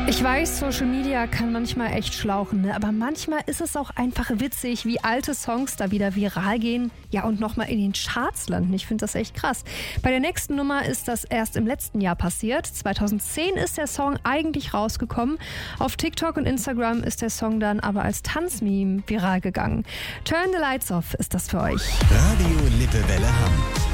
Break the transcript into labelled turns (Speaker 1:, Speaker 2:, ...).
Speaker 1: Ich weiß, Social Media kann manchmal echt schlauchen, ne? Aber manchmal ist es auch einfach witzig, wie alte Songs da wieder viral gehen, ja, und nochmal in den Charts landen. Ich finde das echt krass. Bei der nächsten Nummer ist das erst im letzten Jahr passiert. 2010 ist der Song eigentlich rausgekommen. Auf TikTok und Instagram ist der Song dann aber als Tanzmeme viral gegangen. Turn the Lights Off ist das für euch.
Speaker 2: Radio Lippewelle Hamm.